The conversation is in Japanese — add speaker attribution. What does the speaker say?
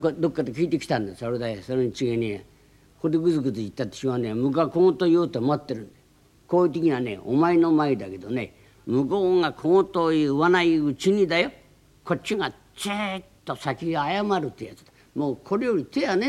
Speaker 1: どっかで聞いてきたんだ、それでそれに次にここでぐずぐず言ったってしょうがねえ、向こうは小言言おうと待ってるんだ。こういう時にはね、お前の前だけどね、向こうが小言言わないうちにだよ、こっちがチーッと先へ謝るってやつだ。もうこれより手はね